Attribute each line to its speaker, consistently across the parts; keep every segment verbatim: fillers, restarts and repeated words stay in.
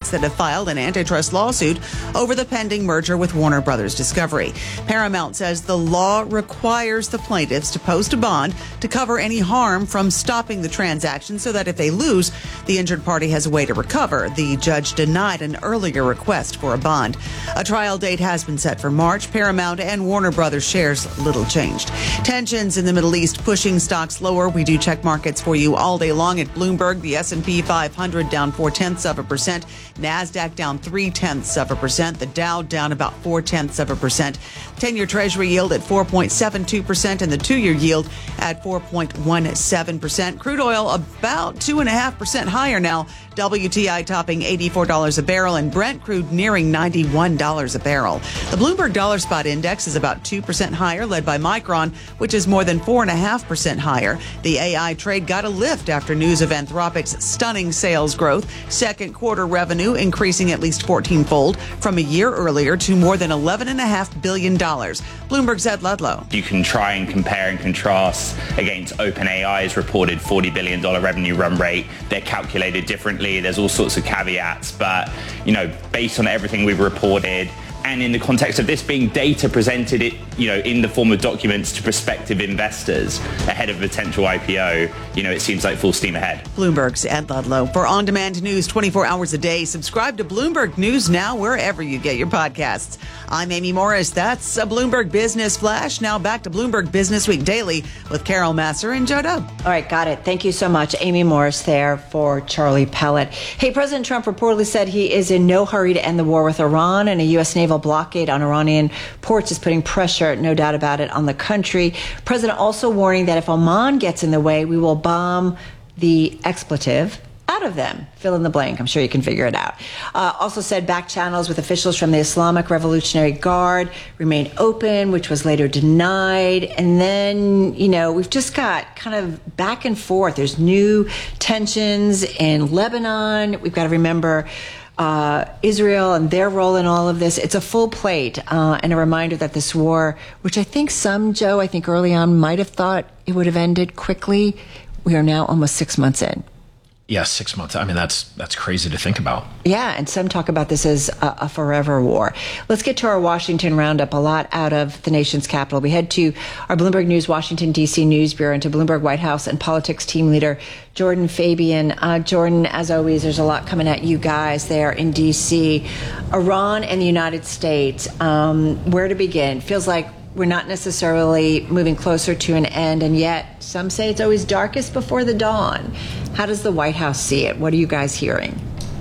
Speaker 1: Netflix that have filed an antitrust lawsuit over the pending merger with Warner Brothers Discovery. Paramount says the law requires the plaintiffs to post a bond to cover any harm from stopping the transaction so that if they lose, the injured party has a way to recover. The judge denied an earlier request for a bond. A trial date has been set for March. Paramount and Warner Brothers shares little changed. Tensions in the Middle East pushing stocks lower. We do check markets for you all day long at Bloomberg. The S and P five hundred down four-tenths of a percent. NASDAQ down three-tenths of a percent. The Dow down about four-tenths of a percent. ten-year Treasury yield at four point seven two percent and the two-year yield at four point one seven percent. Crude oil about two point five percent higher now. W T I topping eighty-four dollars a barrel and Brent crude nearing ninety-one dollars a barrel. The Bloomberg Dollar Spot Index is about two percent higher, led by Micron, which is more than four point five percent higher. The A I trade got a lift after news of Anthropic's stunning sales growth. Second quarter revenue increasing at least fourteen-fold from a year earlier to more than eleven point five billion dollars. Bloomberg's Ed Ludlow.
Speaker 2: You can try and compare and contrast against OpenAI's reported forty billion dollars revenue run rate. They're calculated differently. There's all sorts of caveats, but, you know, based on everything we've reported, and in the context of this being data presented, it, you know, in the form of documents to prospective investors ahead of a potential I P O, you know, it seems like full steam ahead.
Speaker 1: Bloomberg's Ed Ludlow. For on-demand news twenty-four hours a day, subscribe to Bloomberg News Now wherever you get your podcasts. I'm Amy Morris. That's a Bloomberg Business Flash. Now back to Bloomberg Business Week Daily with Carol Masser and Joe Dub.
Speaker 3: All right, got it. Thank you so much. Amy Morris there for Charlie Pellet. Hey, President Trump reportedly said he is in no hurry to end the war with Iran, and a U S naval blockade on Iranian ports is putting pressure, no doubt about it, on the country. President also warning that if Oman gets in the way, we will bomb the expletive out of them. Fill in the blank. I'm sure you can figure it out. Uh, also said back channels with officials from the Islamic Revolutionary Guard remain open, which was later denied. And then, you know, we've just got kind of back and forth. There's new tensions in Lebanon. We've got to remember Uh, Israel and their role in all of this. It's a full plate uh, and a reminder that this war, which I think some, Joe, I think early on might have thought it would have ended quickly. We are now almost six months in.
Speaker 4: Yeah, six months. I mean, that's that's crazy to think about.
Speaker 3: Yeah, and some talk about this as a, a forever war. Let's get to our Washington roundup. A lot out of the nation's capital. We head to our Bloomberg News Washington, D C News Bureau and to Bloomberg White House and politics team leader Jordan Fabian. Uh, Jordan, as always, there's a lot coming at you guys there in D C. Iran and the United States. Um, where to begin? Feels like we're not necessarily moving closer to an end, and yet some say it's always darkest before the dawn. How does the White House see it? What are you guys hearing?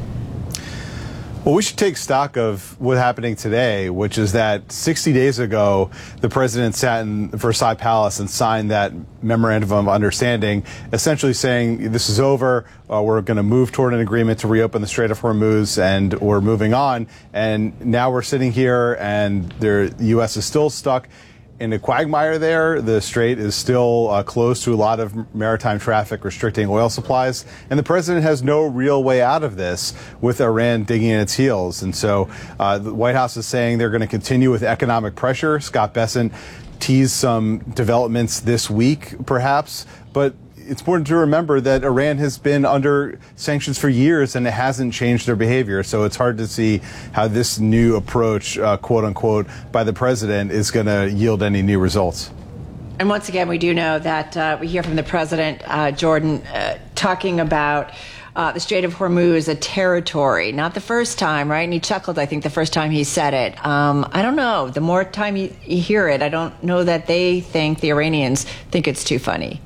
Speaker 5: Well, we should take stock of what's happening today, which is that sixty days ago, the president sat in Versailles Palace and signed that memorandum of understanding, essentially saying this is over. Uh, we're going to move toward an agreement to reopen the Strait of Hormuz, and we're moving on. And now we're sitting here, and the U S is still stuck in a quagmire there. The strait is still uh, closed to a lot of maritime traffic, restricting oil supplies. And the president has no real way out of this, with Iran digging in its heels. And so uh, the White House is saying they're going to continue with economic pressure. Scott Bessent teased some developments this week, perhaps. But it's important to remember that Iran has been under sanctions for years and it hasn't changed their behavior. So it's hard to see how this new approach, uh, quote unquote, by the president is going to yield any new results.
Speaker 3: And once again, we do know that uh, we hear from the president, uh, Jordan, uh, talking about uh, the Strait of Hormuz, a territory. Not the first time, right? And he chuckled, I think, the first time he said it. Um, I don't know. The more time you, you hear it, I don't know that they think, the Iranians think it's too funny.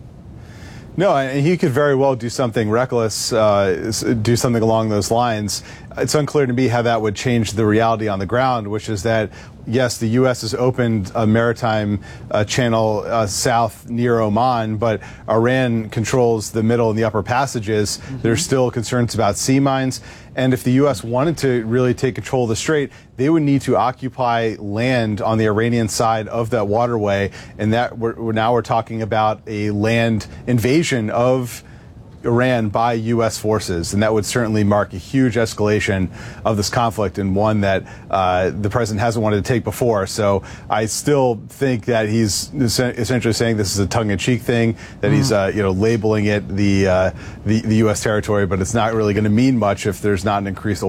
Speaker 5: No, and he could very well do something reckless, uh, do something along those lines. It's unclear to me how that would change the reality on the ground, which is that, yes, the U S has opened a maritime uh, channel uh, south near Oman, but Iran controls the middle and the upper passages. Mm-hmm. There's still concerns about sea mines. And if the U S wanted to really take control of the strait, they would need to occupy land on the Iranian side of that waterway. And that we're, now we're talking about a land invasion of Iran by U S forces, and that would certainly mark a huge escalation of this conflict, and one that uh, the president hasn't wanted to take before. So I still think that he's essentially saying this is a tongue-in-cheek thing, that mm. he's uh, you know labeling it the, uh, the the U S territory, but it's not really going to mean much if there's not an increased